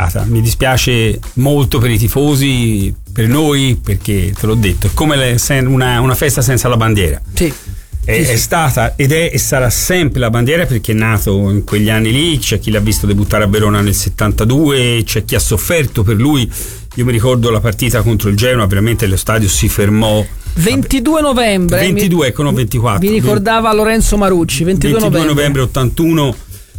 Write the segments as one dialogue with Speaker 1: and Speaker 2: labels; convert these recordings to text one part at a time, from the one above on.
Speaker 1: stata. Mi dispiace molto per i tifosi, per noi, perché te l'ho detto, è come una festa senza la bandiera.
Speaker 2: Sì.
Speaker 1: È stata ed è e sarà sempre la bandiera, perché è nato in quegli anni lì. C'è chi l'ha visto debuttare a Verona nel 72, c'è chi ha sofferto per lui. Io mi ricordo la partita contro il Genoa, veramente lo stadio si fermò
Speaker 2: 22 novembre
Speaker 1: 22, ecco, no, 24.
Speaker 2: Mi ricordava Lorenzo Marucci, 22 novembre
Speaker 1: 81.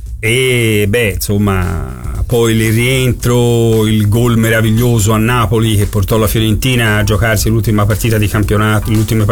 Speaker 1: E insomma, poi il rientro, il gol meraviglioso a Napoli che portò la Fiorentina a giocarsi l'ultima partita di campionato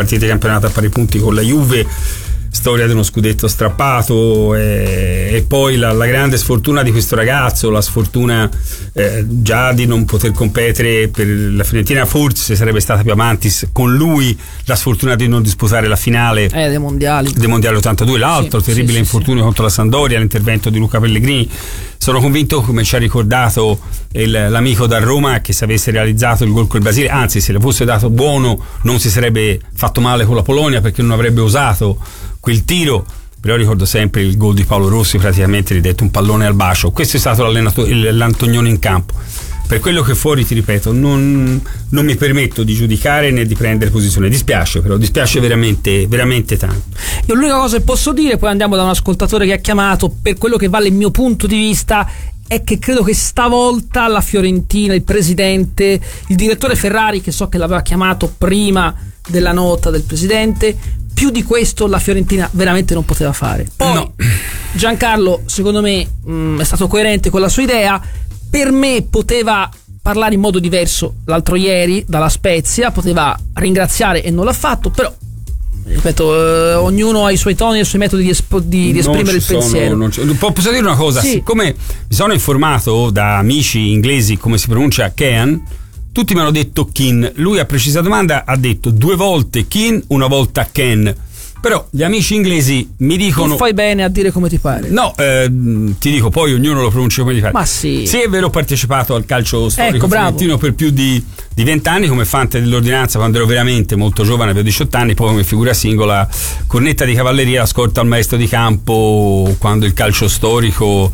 Speaker 1: a pari punti con la Juve, storia di uno scudetto strappato, e poi la grande sfortuna di questo ragazzo, la sfortuna già di non poter competere per la Fiorentina, forse sarebbe stata più avanti con lui, la sfortuna di non disputare la finale
Speaker 2: dei mondiali
Speaker 1: 82, l'altro terribile infortunio contro la Sampdoria, l'intervento di Luca Pellegrini. Sono convinto, come ci ha ricordato l'amico da Roma, che se avesse realizzato il gol col Brasile, anzi se le fosse dato buono, non si sarebbe fatto male con la Polonia, perché non avrebbe usato quel tiro. Però ricordo sempre il gol di Paolo Rossi, praticamente ridetto un pallone al bacio. Questo è stato l'Antonioni in campo. Per quello che fuori, ti ripeto, non mi permetto di giudicare né di prendere posizione. Dispiace veramente, veramente tanto.
Speaker 2: Io l'unica cosa che posso dire, poi andiamo da un ascoltatore che ha chiamato, per quello che vale il mio punto di vista, è che credo che stavolta la Fiorentina, il presidente, il direttore Ferrari, che so che l'aveva chiamato prima della nota del presidente, più di questo la Fiorentina veramente non poteva fare. Poi no. Giancarlo, secondo me, è stato coerente con la sua idea. Per me poteva parlare in modo diverso l'altro ieri dalla Spezia, poteva ringraziare e non l'ha fatto, però ripeto, ognuno ha i suoi toni e i suoi metodi di esprimere il pensiero.
Speaker 1: Posso dire una cosa? Sì. Siccome mi sono informato da amici inglesi come si pronuncia Kean, tutti mi hanno detto Kean. Lui a precisa domanda ha detto 2 volte Kean, una volta Ken. Però gli amici inglesi mi dicono...
Speaker 2: Tu fai bene a dire come ti pare.
Speaker 1: No, ti dico, poi ognuno lo pronuncia come ti pare.
Speaker 2: Ma sì.
Speaker 1: Sì, è vero, ho partecipato al calcio storico fiorentino per più di 20 anni come fante dell'ordinanza, quando ero veramente molto giovane, avevo 18 anni, poi come figura singola, cornetta di cavalleria, scorta al maestro di campo, quando il calcio storico...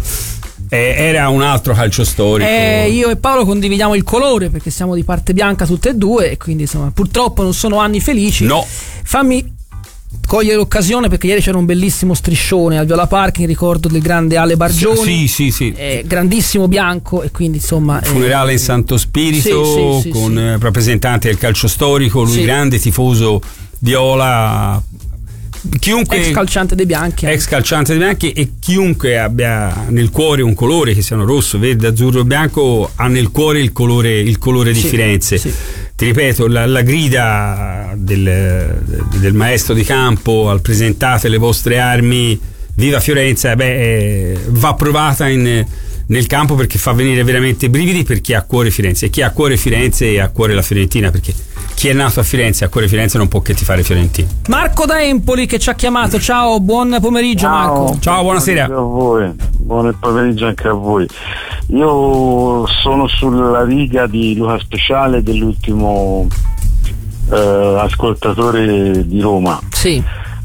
Speaker 1: era un altro calcio storico.
Speaker 2: Io e Paolo condividiamo il colore, perché siamo di parte bianca tutte e due, e quindi insomma purtroppo non sono anni felici.
Speaker 1: No.
Speaker 2: Fammi cogliere l'occasione, perché ieri c'era un bellissimo striscione al Viola Park in ricordo del grande Ale Bargioni.
Speaker 1: Sì.
Speaker 2: Grandissimo bianco, e quindi insomma
Speaker 1: funerale in Santo Spirito con rappresentanti del calcio storico, lui grande tifoso viola. Chiunque
Speaker 2: ex calciante dei bianchi,
Speaker 1: e chiunque abbia nel cuore un colore, che siano rosso, verde, azzurro o bianco, ha nel cuore il colore di Firenze. Ti ripeto, la grida del maestro di campo al presentate le vostre armi, viva Fiorenza, va provata nel campo, perché fa venire veramente brividi per chi ha a cuore Firenze, e chi ha a cuore Firenze e ha a cuore la Fiorentina, perché chi è nato a Firenze e a cuore Firenze non può che tifare Fiorentina.
Speaker 2: Marco da Empoli che ci ha chiamato. Ciao, buon pomeriggio. Ciao, Marco.
Speaker 1: Ciao, buonasera.
Speaker 3: A voi. Buon pomeriggio anche a voi. Io sono sulla riga di Luca Speciale, dell'ultimo ascoltatore di Roma.
Speaker 2: Sì.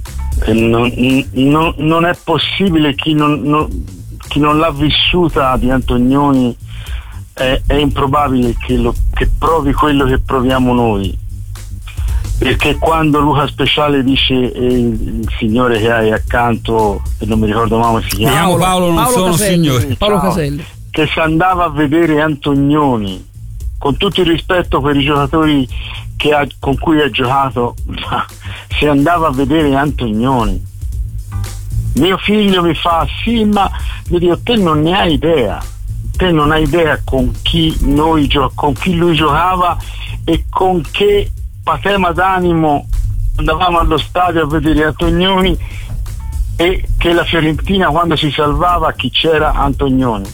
Speaker 3: Non è possibile, chi non l'ha vissuta di Antonioni, è improbabile che provi quello che proviamo noi, perché quando Luca Speciale dice il signore che hai accanto, e non mi ricordo mai come si chiama,
Speaker 1: Paolo non sono
Speaker 2: Caselli,
Speaker 1: signore,
Speaker 2: Paolo Caselli,
Speaker 3: che si andava a vedere Antonioni, con tutto il rispetto per i giocatori con cui ha giocato, ma si andava a vedere Antonioni. Mio figlio mi fa sì, ma io dico, te non ne hai idea, con chi lui giocava e con che patema d'animo andavamo allo stadio a vedere Antonioni, e che la Fiorentina quando si salvava chi c'era? Antonioni.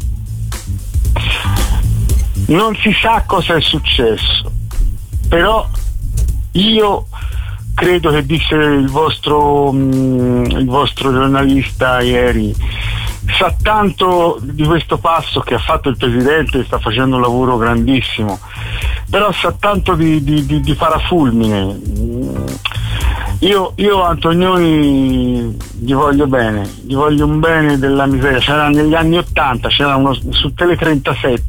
Speaker 3: Non si sa cosa è successo, però io credo che disse il vostro giornalista ieri, sa tanto di questo passo che ha fatto il presidente, sta facendo un lavoro grandissimo, però sa tanto di parafulmine. Io Antonioni gli voglio bene, gli voglio un bene della miseria. C'era negli anni 80, c'era uno su Tele 37